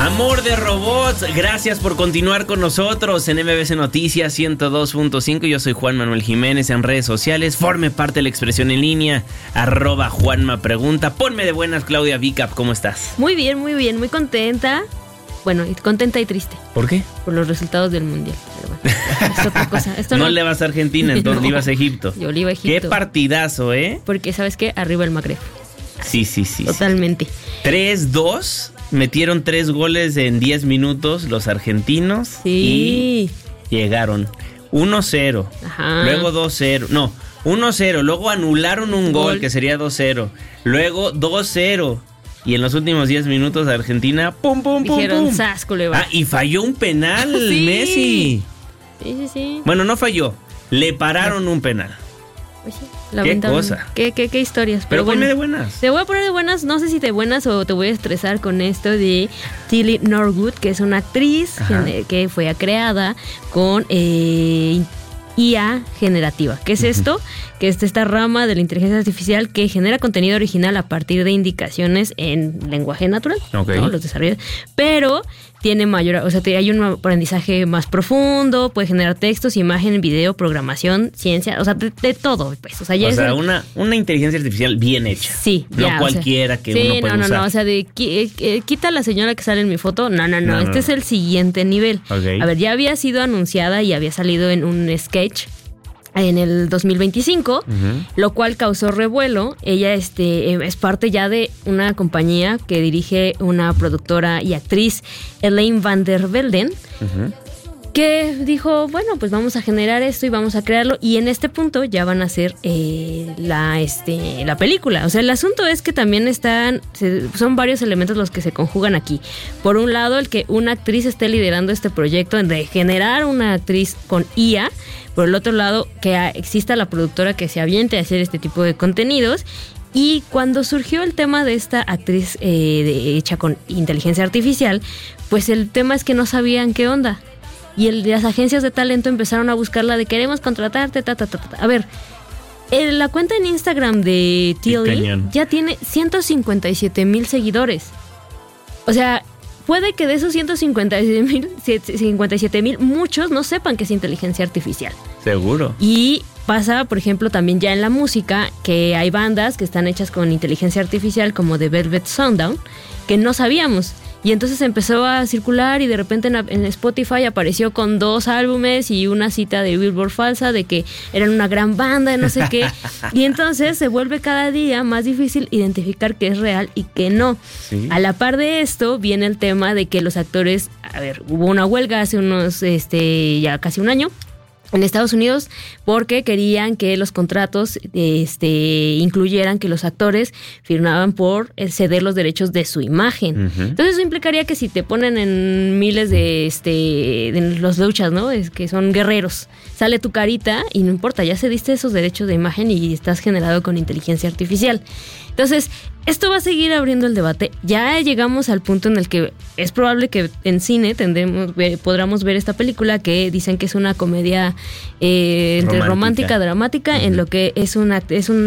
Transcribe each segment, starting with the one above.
Amor de robots, gracias por continuar con nosotros en MBC Noticias 102.5. Yo soy Juan Manuel Jiménez en redes sociales. Forme parte de la expresión en línea, @JuanmaPregunta. Ponme de buenas, Claudia Vicap, ¿cómo estás? Muy bien, muy contenta. Bueno, contenta y triste. ¿Por qué? Por los resultados del Mundial. Pero bueno, es otra cosa. Esto no le vas a Argentina, entonces le ibas a Egipto. Yo le iba a Egipto. Qué partidazo, ¿eh? Porque, ¿sabes qué? Arriba el Magreb. Sí. Totalmente. 3-2. Metieron 3 goles en 10 minutos los argentinos. Sí. Y llegaron 1-0. Ajá. Luego 2-0. No, 1-0. Luego anularon un gol que sería 2-0. Luego 2-0. Y en los últimos 10 minutos Argentina, pum. Dijeron, sasco le va. Ah, y falló un penal, sí. Messi. Sí. Bueno, no falló. Le pararon un penal. Pues sí, qué cosa. Qué historias. Pero bueno, ponme de buenas. Te voy a poner de buenas, no sé si de buenas o te voy a estresar con esto de Tilly Norwood, que es una actriz que fue creada con IA generativa. ¿Qué es esto? Que es esta rama de la inteligencia artificial que genera contenido original a partir de indicaciones en lenguaje natural. Okay. ¿No? Los desarrollos. Pero tiene mayor, o sea, hay un aprendizaje más profundo, puede generar textos, imagen, video, programación, ciencia, o sea, de todo, pues. O sea, ya una inteligencia artificial bien hecha. Sí, no ya, cualquiera que uno puede usar. No, o sea, quita a la señora que sale en mi foto. No. Este es el siguiente nivel. Okay. A ver, ya había sido anunciada y había salido en un sketch en el 2025, lo cual causó revuelo. Ella es parte ya de una compañía que dirige una productora y actriz, Elaine van der Velden, que dijo, bueno, pues vamos a generar esto y vamos a crearlo, y en este punto ya van a hacer la película. O sea, el asunto es que también son varios elementos los que se conjugan aquí. Por un lado, el que una actriz esté liderando este proyecto de generar una actriz con IA. Por el otro lado, que exista la productora que se aviente a hacer este tipo de contenidos. Y cuando surgió el tema de esta actriz hecha con inteligencia artificial, pues el tema es que no sabían qué onda. Y las agencias de talento empezaron a buscarla de queremos contratarte, A ver, la cuenta en Instagram de Tilly ya tiene 157,000 seguidores. O sea, puede que de esos 157,000, muchos no sepan que es inteligencia artificial. Seguro. Y pasa, por ejemplo, también ya en la música, que hay bandas que están hechas con inteligencia artificial, como The Velvet Sundown, que no sabíamos. Y entonces empezó a circular y de repente en Spotify apareció con 2 álbumes y una cita de Billboard falsa de que eran una gran banda de no sé qué. Y entonces se vuelve cada día más difícil identificar qué es real y qué no. Sí. A la par de esto viene el tema de que los actores, hubo una huelga hace unos, ya casi un año, en Estados Unidos, porque querían que los contratos incluyeran que los actores firmaban por ceder los derechos de su imagen. Entonces eso implicaría que si te ponen en miles de los luchas, ¿no? Es que son guerreros, sale tu carita y no importa, ya cediste esos derechos de imagen y estás generado con inteligencia artificial. Entonces, esto va a seguir abriendo el debate. Ya llegamos al punto en el que es probable que en cine podamos ver esta película, que dicen que es una comedia entre romántica, dramática, en lo que es una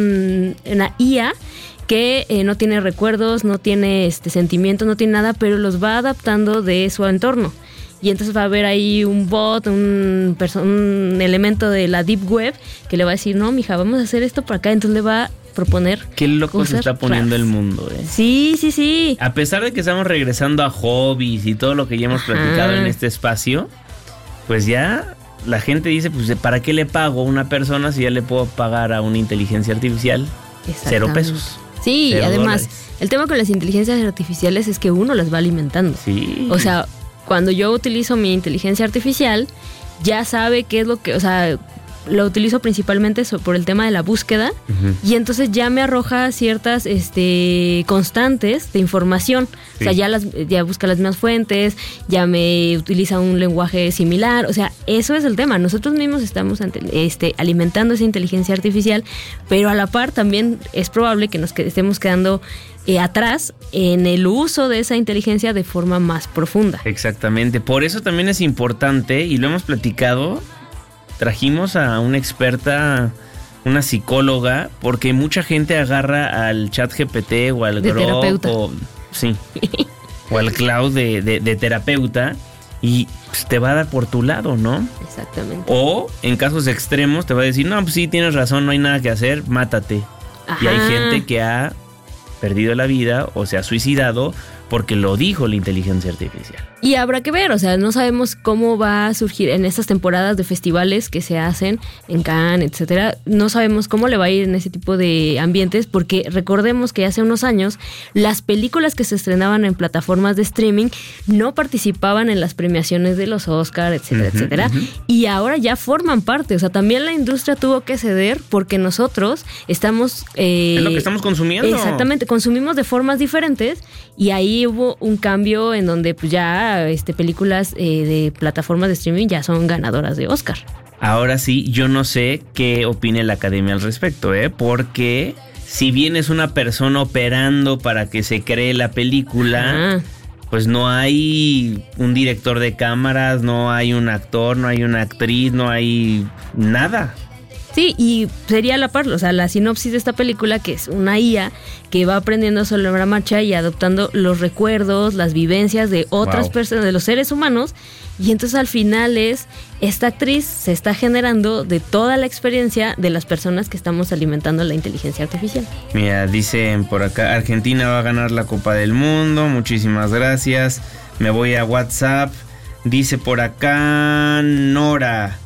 IA que no tiene recuerdos, no tiene sentimientos, no tiene nada, pero los va adaptando de su entorno. Y entonces va a haber ahí un bot, un elemento de la Deep Web que le va a decir, no, mija, vamos a hacer esto para acá. Entonces le va a proponer. Qué loco se está poniendo el mundo, ¿eh? Sí. A pesar de que estamos regresando a hobbies y todo lo que ya hemos platicado en este espacio, pues ya la gente dice, pues ¿para qué le pago a una persona si ya le puedo pagar a una inteligencia artificial 0 pesos? Sí, y además, $0. el tema con las inteligencias artificiales es que uno las va alimentando. Sí. O sea, cuando yo utilizo mi inteligencia artificial, ya sabe qué es lo que, o sea, lo utilizo principalmente por el tema de la búsqueda, y entonces ya me arroja ciertas constantes de información. Sí. O sea, ya busca las mismas fuentes, ya me utiliza un lenguaje similar. O sea, eso es el tema. Nosotros mismos estamos alimentando esa inteligencia artificial, pero a la par también es probable que nos estemos quedando atrás en el uso de esa inteligencia de forma más profunda. Exactamente. Por eso también es importante, y lo hemos platicado, trajimos a una experta, una psicóloga, porque mucha gente agarra al ChatGPT o al Grok. Terapeuta. Sí. o al Clau de terapeuta y pues, te va a dar por tu lado, ¿no? Exactamente. O en casos extremos te va a decir, no, pues sí, tienes razón, no hay nada que hacer, mátate. Ajá. Y hay gente que ha perdido la vida o se ha suicidado porque lo dijo la inteligencia artificial. Y habrá que ver, o sea, no sabemos cómo va a surgir en estas temporadas de festivales que se hacen en Cannes, etcétera. No sabemos cómo le va a ir en ese tipo de ambientes, porque recordemos que hace unos años las películas que se estrenaban en plataformas de streaming no participaban en las premiaciones de los Oscar, etcétera, etcétera. Y ahora ya forman parte, o sea, también la industria tuvo que ceder porque nosotros estamos... es lo que estamos consumiendo. Exactamente, consumimos de formas diferentes y ahí hubo un cambio en donde pues ya películas de plataformas de streaming ya son ganadoras de Oscar. Ahora sí, yo no sé qué opine la academia al respecto, porque si bien es una persona operando para que se cree la película, pues no hay un director de cámaras, no hay un actor, no hay una actriz, no hay nada. Sí, y sería la sinopsis de esta película, que es una IA que va aprendiendo sobre la marcha y adoptando los recuerdos, las vivencias de otras personas, de los seres humanos, y entonces al final esta actriz se está generando de toda la experiencia de las personas que estamos alimentando la inteligencia artificial. Mira, dicen por acá, Argentina va a ganar la Copa del Mundo, muchísimas gracias. Me voy a WhatsApp, dice por acá Nora...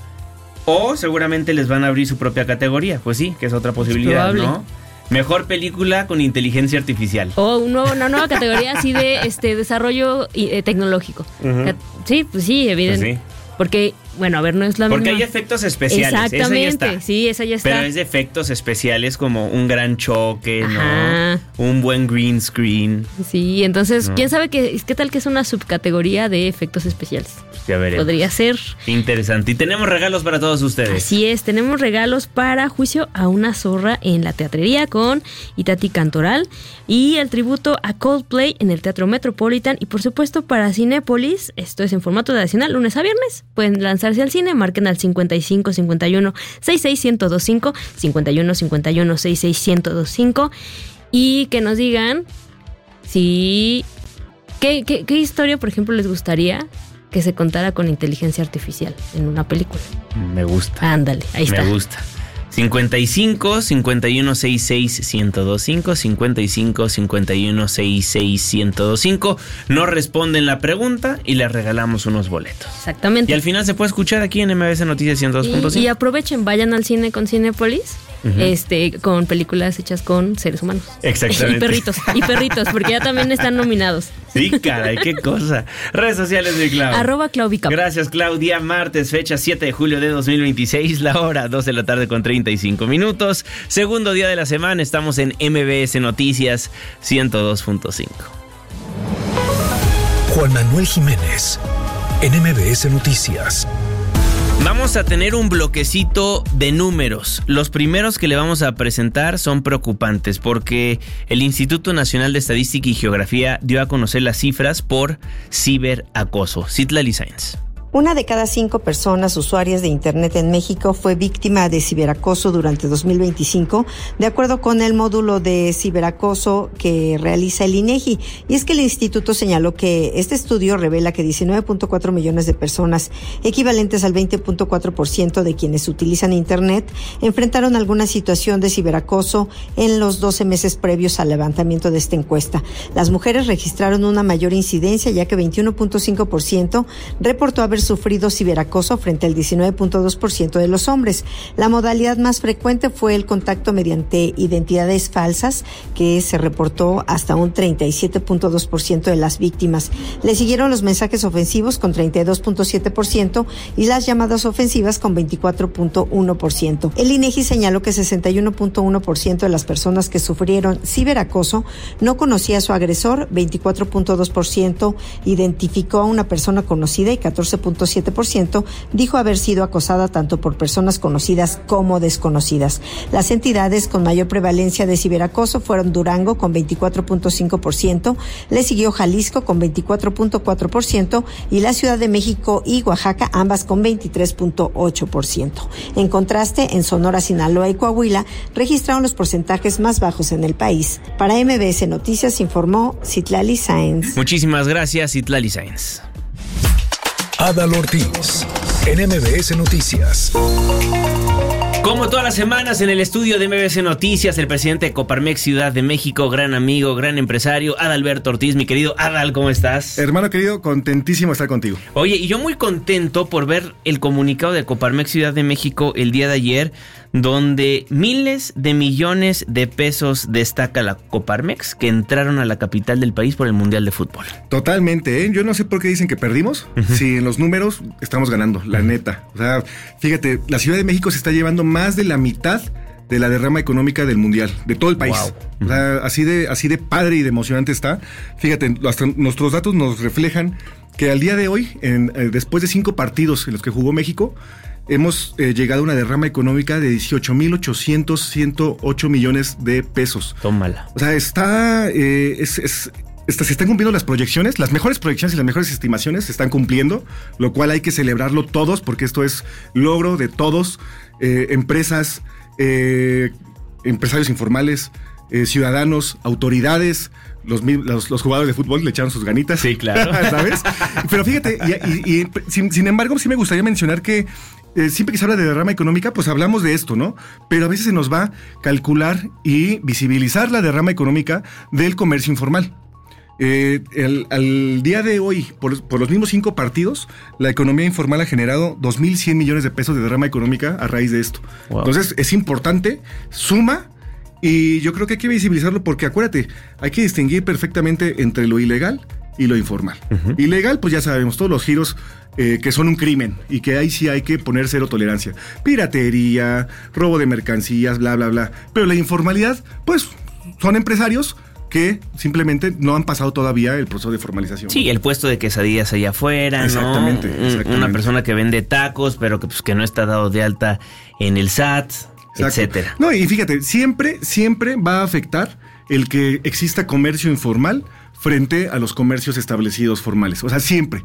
O seguramente les van a abrir su propia categoría. Pues sí, que es otra posibilidad, ¿no? Mejor película con inteligencia artificial. O una nueva categoría así de desarrollo tecnológico. Sí, pues sí, evidente. Pues sí. Porque, bueno, a ver, no es la misma. Porque hay efectos especiales. Exactamente, esa ya está. Sí, esa ya está. Pero es de efectos especiales como un gran choque, ¿no? Un buen green screen. Sí, entonces, ¿quién sabe qué tal que es una subcategoría de efectos especiales? Pues ya veremos. Podría ser. Interesante. Y tenemos regalos para todos ustedes. Así es, tenemos regalos para Juicio a una zorra en la teatrería con Itati Cantoral y el tributo a Coldplay en el Teatro Metropolitan y por supuesto para Cinépolis. Esto es en formato tradicional, lunes a viernes. Pueden lanzarse al cine, marquen al 55 51 66 1025, 51 51 66 1025 y que nos digan si qué historia, por ejemplo, les gustaría que se contara con inteligencia artificial en una película. Me gusta. Ándale, ahí está. Me gusta. 55 51 66 1025, 55 51 66 1025. No responden la pregunta y les regalamos unos boletos. Exactamente. Y al final se puede escuchar aquí en MBS Noticias 102.5. Y aprovechen, vayan al cine con Cinépolis. Con películas hechas con seres humanos. Exactamente. Y perritos, porque ya también están nominados. Sí, caray, qué cosa. Redes sociales de Clau. @ClauBicap. Gracias, Clau. Día martes, fecha 7 de julio de 2026, la hora 2 de la tarde con 35 minutos. Segundo día de la semana, estamos en MBS Noticias 102.5. Juan Manuel Jiménez, en MBS Noticias. Vamos a tener un bloquecito de números. Los primeros que le vamos a presentar son preocupantes porque el Instituto Nacional de Estadística y Geografía dio a conocer las cifras por ciberacoso. Citlali Sáenz. 1 de cada 5 personas usuarias de Internet en México fue víctima de ciberacoso durante 2025, de acuerdo con el módulo de ciberacoso que realiza el INEGI. Y es que el instituto señaló que este estudio revela que 19.4 millones de personas, equivalentes al 20.4% de quienes utilizan Internet, enfrentaron alguna situación de ciberacoso en los 12 meses previos al levantamiento de esta encuesta. Las mujeres registraron una mayor incidencia, ya que 21.5% reportó haber sufrido ciberacoso frente al 19.2% de los hombres. La modalidad más frecuente fue el contacto mediante identidades falsas, que se reportó hasta un 37.2% de las víctimas. Le siguieron los mensajes ofensivos con 32.7% y las llamadas ofensivas con 24.1%. El INEGI señaló que 61.1% de las personas que sufrieron ciberacoso no conocía a su agresor, 24.2% identificó a una persona conocida y 14.9% 40.7%, dijo haber sido acosada tanto por personas conocidas como desconocidas. Las entidades con mayor prevalencia de ciberacoso fueron Durango con 24.5%, le siguió Jalisco con 24.4% y la Ciudad de México y Oaxaca, ambas con 23.8%. En contraste, en Sonora, Sinaloa y Coahuila registraron los porcentajes más bajos en el país. Para MBS Noticias informó Citlali Sáenz. Muchísimas gracias, Citlali Sáenz. Adal Ortiz, en MBS Noticias. Como todas las semanas en el estudio de MBS Noticias, el presidente de Coparmex Ciudad de México, gran amigo, gran empresario, Adalberto Ortiz. Mi querido Adal, ¿cómo estás? Hermano querido, contentísimo de estar contigo. Oye, y yo muy contento por ver el comunicado de Coparmex Ciudad de México el día de ayer, donde miles de millones de pesos destaca la Coparmex que entraron a la capital del país por el Mundial de Fútbol. Totalmente, ¿eh? Yo no sé por qué dicen que perdimos, si en los números estamos ganando, la neta. O sea, fíjate, la Ciudad de México se está llevando más de la mitad de la derrama económica del Mundial, de todo el país. Wow. O sea, así de padre y de emocionante está. Fíjate, hasta nuestros datos nos reflejan que al día de hoy, después de 5 partidos en los que jugó México, hemos llegado a una derrama económica de 18,108 millones de pesos. Tómala. O sea, se están cumpliendo las proyecciones, las mejores proyecciones y las mejores estimaciones se están cumpliendo, lo cual hay que celebrarlo todos, porque esto es logro de todos, empresas, empresarios informales, ciudadanos, autoridades. Los jugadores de fútbol le echaron sus ganitas. Sí, claro. ¿Sabes? Pero fíjate, sin embargo, sí me gustaría mencionar que siempre que se habla de derrama económica, pues hablamos de esto, ¿no? Pero a veces se nos va a calcular y visibilizar la derrama económica del comercio informal. Al día de hoy, por los mismos 5 partidos, la economía informal ha generado 2,100 millones de pesos de derrama económica a raíz de esto. Wow. Entonces, es importante, suma. Y yo creo que hay que visibilizarlo porque, acuérdate, hay que distinguir perfectamente entre lo ilegal y lo informal. Uh-huh. Ilegal, pues ya sabemos, todos los giros que son un crimen y que ahí sí hay que poner cero tolerancia. Piratería, robo de mercancías, bla, bla, bla. Pero la informalidad, pues, son empresarios que simplemente no han pasado todavía el proceso de formalización. Sí, el puesto de quesadillas allá afuera, exactamente, ¿no? Exactamente. Una persona que vende tacos, pero que no está dado de alta en el SAT. Exacto. Etcétera. No, y fíjate, siempre va a afectar el que exista comercio informal frente a los comercios establecidos formales. O sea, siempre.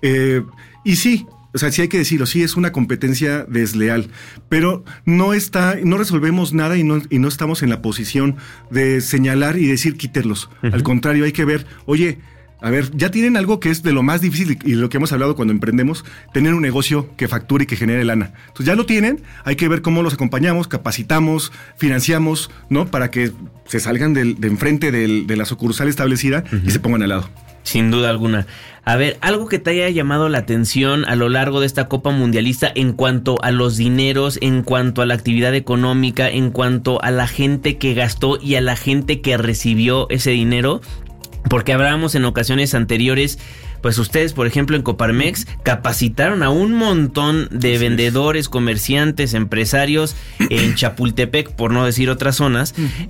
Y sí, o sea, sí hay que decirlo, sí es una competencia desleal, pero no resolvemos nada y no estamos en la posición de señalar y decir quítenlos. Uh-huh. Al contrario, hay que ver, oye, a ver, ya tienen algo que es de lo más difícil y de lo que hemos hablado cuando emprendemos, tener un negocio que facture y que genere lana. Entonces ya lo tienen, hay que ver cómo los acompañamos, capacitamos, financiamos, ¿no? Para que se salgan de enfrente de la sucursal establecida. Uh-huh. Y se pongan al lado. Sin duda alguna. A ver, algo que te haya llamado la atención a lo largo de esta Copa Mundialista en cuanto a los dineros, en cuanto a la actividad económica, en cuanto a la gente que gastó y a la gente que recibió ese dinero. Porque hablábamos en ocasiones anteriores, pues ustedes, por ejemplo, en Coparmex, capacitaron a un montón de vendedores, comerciantes, empresarios en Chapultepec, por no decir otras zonas,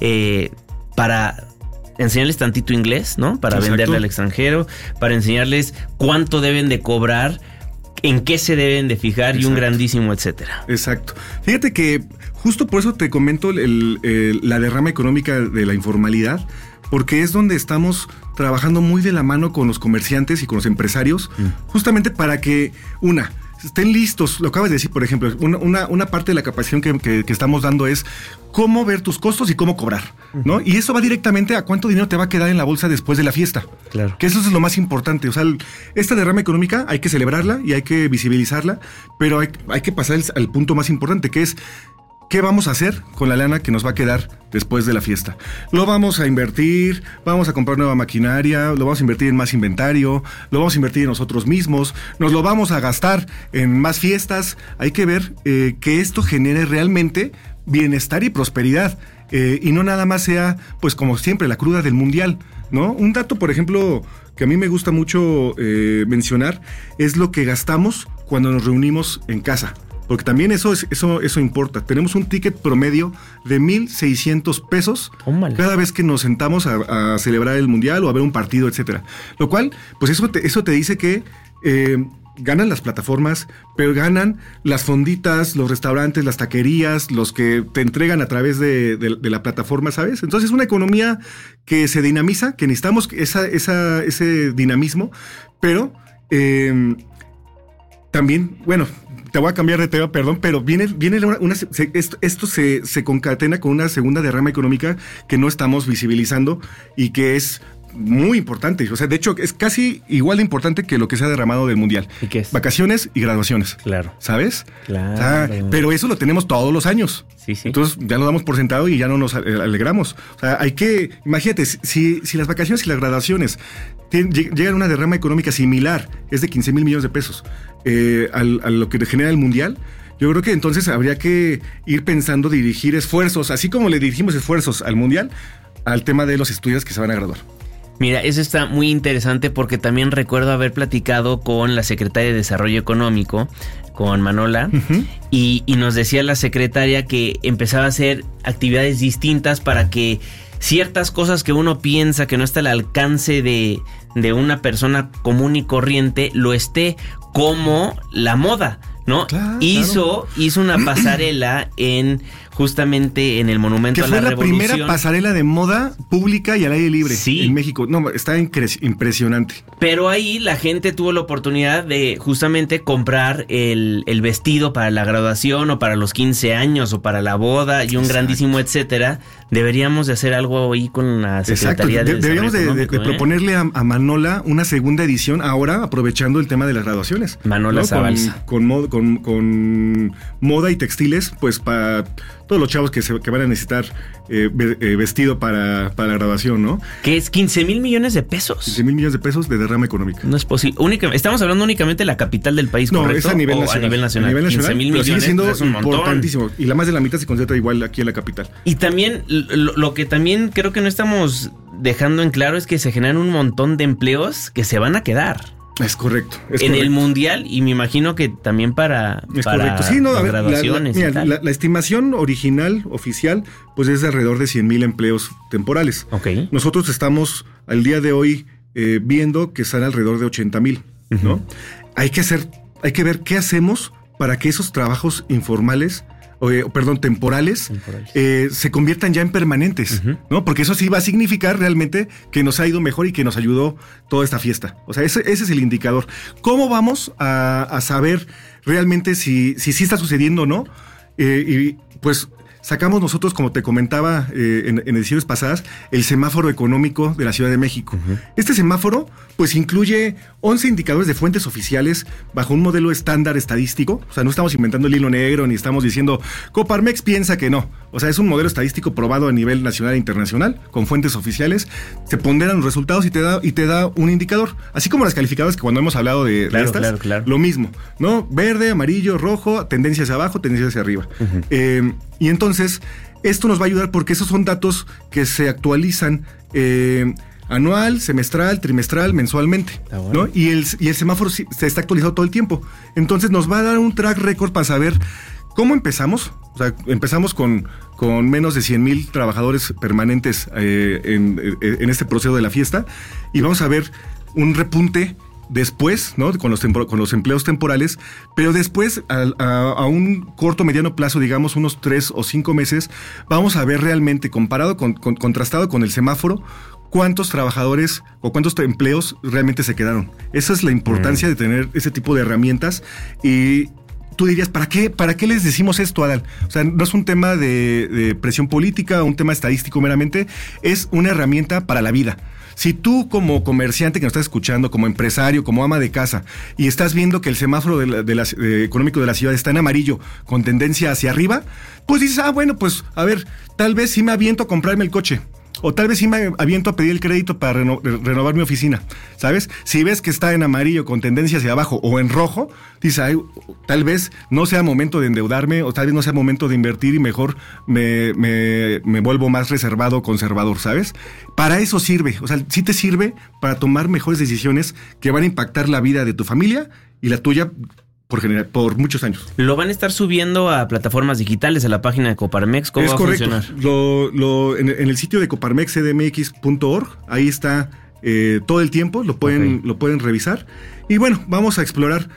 para enseñarles tantito inglés, ¿no? Para Exacto. venderle al extranjero, para enseñarles cuánto deben de cobrar, en qué se deben de fijar. Exacto. Y un grandísimo etcétera. Exacto. Fíjate que justo por eso te comento la derrama económica de la informalidad, porque es donde estamos trabajando muy de la mano con los comerciantes y con los empresarios, justamente para que, estén listos. Lo acabas de decir, por ejemplo, una parte de la capacitación que estamos dando es cómo ver tus costos y cómo cobrar, ¿no? Y eso va directamente a cuánto dinero te va a quedar en la bolsa después de la fiesta. Claro. Que eso es lo más importante. O sea, esta derrama económica hay que celebrarla y hay que visibilizarla, pero hay que pasar al punto más importante, que es ¿qué vamos a hacer con la lana que nos va a quedar después de la fiesta? Lo vamos a invertir, vamos a comprar nueva maquinaria, lo vamos a invertir en más inventario, lo vamos a invertir en nosotros mismos, nos lo vamos a gastar en más fiestas. Hay que ver que esto genere realmente bienestar y prosperidad, y no nada más sea, pues como siempre, la cruda del mundial, ¿no? Un dato, por ejemplo, que a mí me gusta mucho mencionar, es lo que gastamos cuando nos reunimos en casa. Porque también eso importa. Tenemos un ticket promedio de 1,600 pesos cada vez que nos sentamos a celebrar el mundial o a ver un partido, etcétera. Lo cual, pues eso te dice que ganan las plataformas, pero ganan las fonditas, los restaurantes, las taquerías, los que te entregan a través de la plataforma, ¿sabes? Entonces es una economía que se dinamiza, que necesitamos ese dinamismo, pero también, bueno, te voy a cambiar de tema, perdón, pero viene esto se concatena con una segunda derrama económica que no estamos visibilizando y que es muy importante. O sea, de hecho, es casi igual de importante que lo que se ha derramado del Mundial. ¿Y qué es? Vacaciones y graduaciones. Claro. ¿Sabes? Claro. Pero eso lo tenemos todos los años. Sí. Entonces ya lo damos por sentado y ya no nos alegramos. O sea, hay que... Imagínate, si las vacaciones y las graduaciones llegan a una derrama económica similar, es de 15 mil millones de pesos, a lo que genera el Mundial, yo creo que entonces habría que ir pensando dirigir esfuerzos, así como le dirigimos esfuerzos al Mundial, al tema de los estudiantes que se van a graduar. Mira, eso está muy interesante porque también recuerdo haber platicado con la secretaria de Desarrollo Económico, con Manola, y nos decía la secretaria que empezaba a hacer actividades distintas para que ciertas cosas que uno piensa que no está al alcance de una persona común y corriente, lo esté, como la moda, ¿no? Claro. Hizo una pasarela justamente en el Monumento a la Revolución. Que fue la primera pasarela de moda pública y al aire libre en México. No, está impresionante. Pero ahí la gente tuvo la oportunidad de justamente comprar el vestido para la graduación o para los 15 años o para la boda y un grandísimo etcétera. Deberíamos de hacer algo ahí con la Secretaría de Desarrollo Deberíamos de proponerle a Manola una segunda edición ahora, aprovechando el tema de las graduaciones. Manola, ¿no? Zabalza. Con moda y textiles, pues para todos los chavos que van a necesitar vestido para la graduación, ¿no? Que es 15 mil millones de pesos. 15 mil millones de pesos de derrama económica. No es posible. Estamos hablando únicamente de la capital del país, ¿correcto? No, es a nivel nacional. 15 mil millones, sigue siendo es un montón. Importantísimo. Y la más de la mitad se concentra igual aquí en la capital. Y también, lo que también creo que no estamos dejando en claro es que se generan un montón de empleos que se van a quedar. Es correcto. El Mundial, y me imagino que también para correcto. Sí, no, las graduaciones. La estimación original, oficial, pues es de alrededor de 100,000 empleos temporales. Okay. Nosotros estamos al día de hoy viendo que están alrededor de 80,000, ¿no? Hay que ver qué hacemos para que esos trabajos informales, temporales, se conviertan ya en permanentes, ¿no? Porque eso sí va a significar realmente que nos ha ido mejor y que nos ayudó toda esta fiesta. O sea, ese es el indicador. ¿Cómo vamos a saber realmente si está sucediendo o no? Y pues sacamos nosotros, como te comentaba en ediciones pasadas, el semáforo económico de la Ciudad de México. Este semáforo pues incluye 11 indicadores de fuentes oficiales bajo un modelo estándar estadístico. O sea, no estamos inventando el hilo negro ni estamos diciendo Coparmex piensa que no. O sea, es un modelo estadístico probado a nivel nacional e internacional con fuentes oficiales. Se ponderan los resultados y te da un indicador. Así como las calificadoras que cuando hemos hablado de estas, lo mismo, ¿no? Verde, amarillo, rojo, tendencia hacia abajo, tendencia hacia arriba. Y entonces, esto nos va a ayudar porque esos son datos que se actualizan anual, semestral, trimestral, mensualmente, bueno, ¿no? Y el semáforo se está actualizado todo el tiempo. Entonces nos va a dar un track record para saber cómo empezamos. O sea, empezamos con menos de 100,000 trabajadores permanentes en este proceso de la fiesta y vamos a ver un repunte después, ¿no? Con los empleos temporales, pero después a un corto mediano plazo, digamos unos 3 o 5 meses, vamos a ver realmente contrastado con el semáforo cuántos trabajadores o cuántos empleos realmente se quedaron. Esa es la importancia de tener ese tipo de herramientas. Y tú dirías, ¿para qué les decimos esto, Adal? O sea, no es un tema de presión política, un tema estadístico meramente, es una herramienta para la vida. Si tú como comerciante que nos estás escuchando, como empresario, como ama de casa, y estás viendo que el semáforo económico de la ciudad está en amarillo con tendencia hacia arriba, pues dices, bueno, pues a ver, tal vez sí me aviento a comprarme el coche. O tal vez sí me aviento a pedir el crédito para renovar mi oficina, ¿sabes? Si ves que está en amarillo con tendencia hacia abajo o en rojo, dices, tal vez no sea momento de endeudarme o tal vez no sea momento de invertir y mejor me vuelvo más reservado o conservador, ¿sabes? Para eso sirve, o sea, sí te sirve para tomar mejores decisiones que van a impactar la vida de tu familia y la tuya por muchos años. ¿Lo van a estar subiendo a plataformas digitales, a la página de Coparmex? ¿Cómo va a funcionar? En el sitio de coparmexcdmx.org, ahí está todo el tiempo, lo pueden revisar. Y bueno, vamos a explorar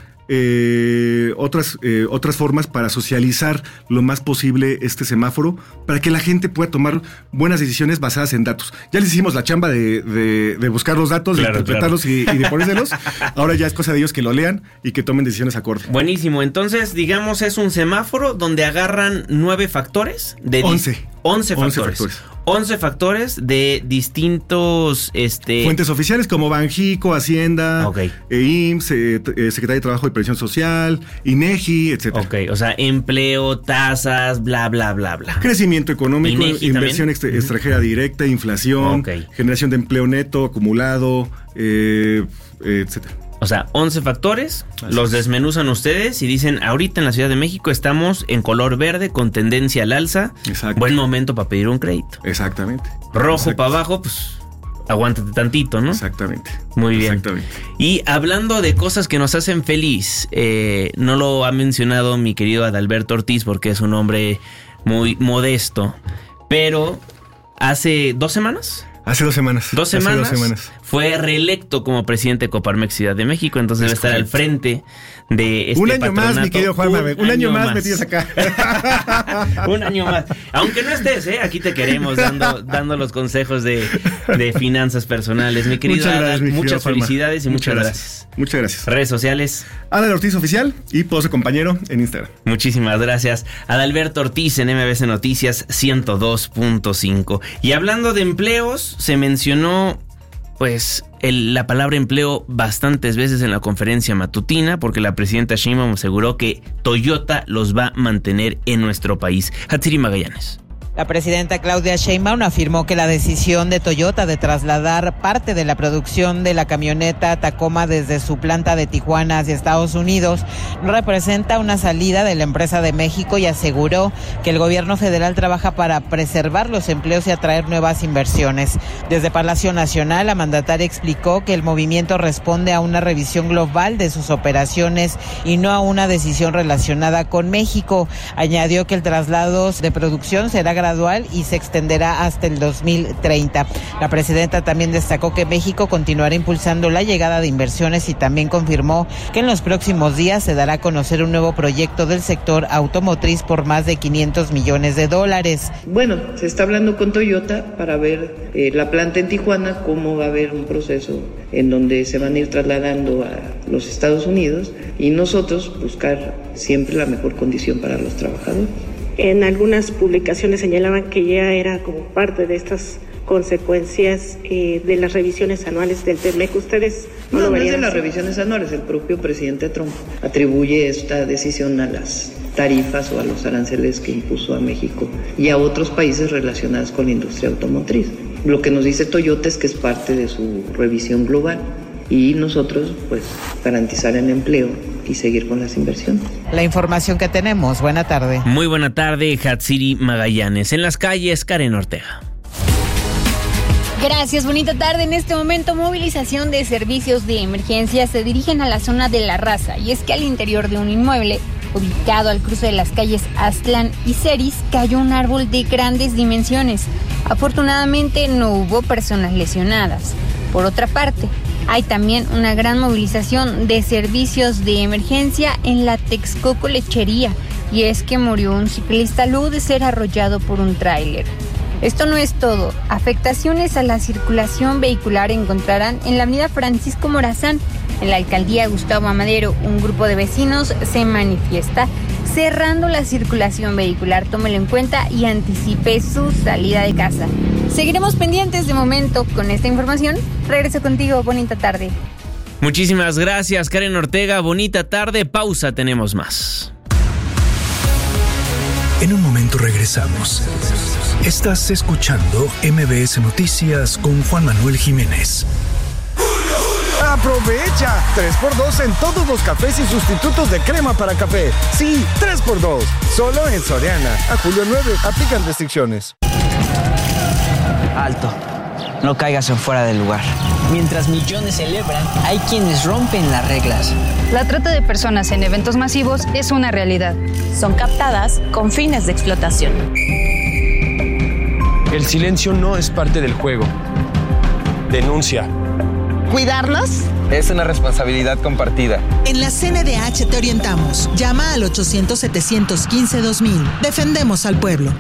otras formas para socializar lo más posible este semáforo, para que la gente pueda tomar buenas decisiones basadas en datos. Ya les hicimos la chamba de buscar los datos, de interpretarlos y de ponérselos. Ahora ya es cosa de ellos que lo lean y que tomen decisiones acorde. Buenísimo. Entonces, digamos, es un semáforo donde agarran 9 factores de 11 factores. 11 factores de distintos fuentes oficiales como Banjico, Hacienda, IMSS, Secretaría de Trabajo y Previsión Social, INEGI, etcétera. O sea, empleo, tasas, bla, bla, bla, bla. Crecimiento económico, inversión extranjera directa, inflación, generación de empleo neto, acumulado, etcétera. O sea, 11 factores, los desmenuzan ustedes y dicen, ahorita en la Ciudad de México estamos en color verde con tendencia al alza. Exacto. Buen momento para pedir un crédito. Exactamente. Rojo para abajo, pues aguántate tantito, ¿no? Exactamente. Muy bien. Exactamente. Y hablando de cosas que nos hacen feliz, no lo ha mencionado mi querido Adalberto Ortiz porque es un hombre muy modesto, pero hace 2 semanas... Hace 2 semanas. 2 semanas. Fue reelecto como presidente de Coparmex Ciudad de México, entonces debe estar al frente de este patronato. Un año más, mi querido Juanma. Un año más metidos acá. Un año más. Aunque no estés, aquí te queremos dando los consejos de finanzas personales. Mi querido Adal, muchas felicidades y muchas gracias. Muchas gracias. Redes sociales. Adal Ortiz Oficial y Pozo Compañero en Instagram. Muchísimas gracias. Adalberto Ortiz en MBC Noticias 102.5. Y hablando de empleos, se mencionó pues la palabra empleo bastantes veces en la conferencia matutina, porque la presidenta Sheinbaum aseguró que Toyota los va a mantener en nuestro país. Hatsiri Magallanes. La presidenta Claudia Sheinbaum afirmó que la decisión de Toyota de trasladar parte de la producción de la camioneta Tacoma desde su planta de Tijuana hacia Estados Unidos no representa una salida de la empresa de México y aseguró que el gobierno federal trabaja para preservar los empleos y atraer nuevas inversiones. Desde Palacio Nacional, la mandataria explicó que el movimiento responde a una revisión global de sus operaciones y no a una decisión relacionada con México. Añadió que el traslado de producción será gradual y se extenderá hasta el 2030. La presidenta también destacó que México continuará impulsando la llegada de inversiones y también confirmó que en los próximos días se dará a conocer un nuevo proyecto del sector automotriz por más de $500 millones. Bueno, se está hablando con Toyota para ver la planta en Tijuana, cómo va a haber un proceso en donde se van a ir trasladando a los Estados Unidos y nosotros buscar siempre la mejor condición para los trabajadores. En algunas publicaciones señalaban que ya era como parte de estas consecuencias de las revisiones anuales del TEMEC. ¿Ustedes no lo verían? No es de las revisiones anuales, el propio presidente Trump atribuye esta decisión a las tarifas o a los aranceles que impuso a México y a otros países relacionados con la industria automotriz. Lo que nos dice Toyota es que es parte de su revisión global y nosotros pues garantizar el empleo y seguir con las inversiones. La información que tenemos. Buena tarde. Muy buena tarde, Hatsiri Magallanes. En las calles, Karen Ortega. Gracias, bonita tarde. En este momento, movilización de servicios de emergencia se dirigen a la zona de La Raza. Y es que al interior de un inmueble, ubicado al cruce de las calles Aztlán y Ceris, cayó un árbol de grandes dimensiones. Afortunadamente, no hubo personas lesionadas. Por otra parte, hay también una gran movilización de servicios de emergencia en la Texcoco Lechería, y es que murió un ciclista luego de ser arrollado por un tráiler. Esto no es todo. Afectaciones a la circulación vehicular encontrarán en la avenida Francisco Morazán. En la alcaldía Gustavo Amadero, un grupo de vecinos se manifiesta cerrando la circulación vehicular. Tómelo en cuenta y anticipe su salida de casa. Seguiremos pendientes. De momento con esta información. Regreso contigo. Bonita tarde. Muchísimas gracias, Karen Ortega. Bonita tarde. Pausa, tenemos más. En un momento regresamos. Estás escuchando MBS Noticias con Juan Manuel Jiménez. ¡Aprovecha! 3x2 en todos los cafés y sustitutos de crema para café. Sí, 3x2. Solo en Soriana. A julio 9. Aplican restricciones. Alto. No caigas en fuera del lugar. Mientras millones celebran, hay quienes rompen las reglas. La trata de personas en eventos masivos es una realidad. Son captadas con fines de explotación. El silencio no es parte del juego. Denuncia. ¿Cuidarlos? Es una responsabilidad compartida. En la CNDH te orientamos. Llama al 800-715-2000. Defendemos al pueblo.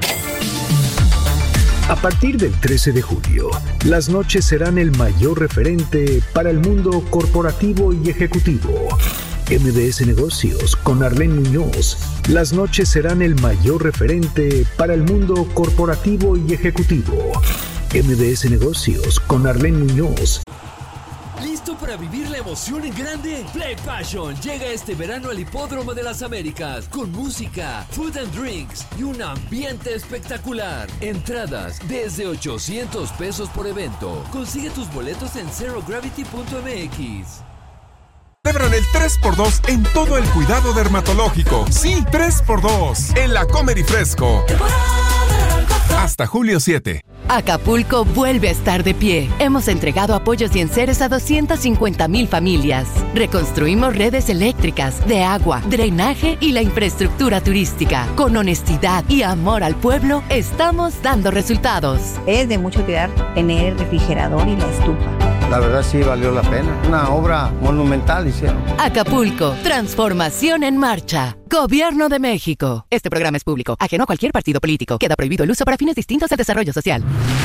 A partir del 13 de julio, las noches serán el mayor referente para el mundo corporativo y ejecutivo. MBS Negocios con Arlene Muñoz. Las noches serán el mayor referente para el mundo corporativo y ejecutivo. MBS Negocios con Arlene Muñoz. ¿Listo para vivir la emoción en grande? Play Passion llega este verano al Hipódromo de las Américas con música, food and drinks y un ambiente espectacular. Entradas desde $800 por evento. Consigue tus boletos en zerogravity.mx. Celebran el 3x2 en todo el cuidado dermatológico. Sí, 3x2 en La Comer y Fresco. Hasta julio 7. Acapulco vuelve a estar de pie. Hemos entregado apoyos y enseres a 250,000 familias. Reconstruimos redes eléctricas, de agua, drenaje y la infraestructura turística. Con honestidad y amor al pueblo, estamos dando resultados. Es de mucho cuidar tener el refrigerador y la estufa. La verdad sí valió la pena. Una obra monumental hicieron. Acapulco, transformación en marcha. Gobierno de México. Este programa es público, ajeno a cualquier partido político. Queda prohibido el uso para fines distintos al desarrollo social.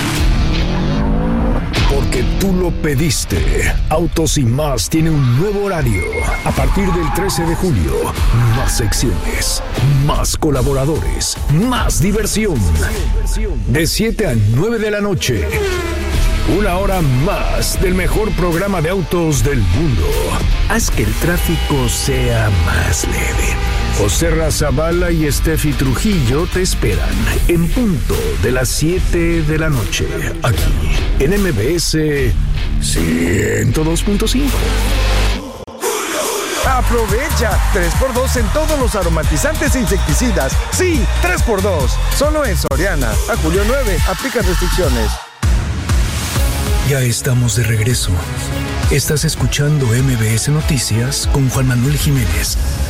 Porque tú lo pediste. Autos y Más tiene un nuevo horario. A partir del 13 de julio, más secciones, más colaboradores, más diversión. De 7 a 9 de la noche. Una hora más del mejor programa de autos del mundo. Haz que el tráfico sea más leve. José Razabala y Steffi Trujillo te esperan en punto de las 7 de la noche. Aquí, en MBS 102.5. Aprovecha 3x2 en todos los aromatizantes e insecticidas. Sí, 3x2. Solo en Soriana. A julio 9. Aplica restricciones. Ya estamos de regreso. Estás escuchando MBS Noticias con Juan Manuel Jiménez.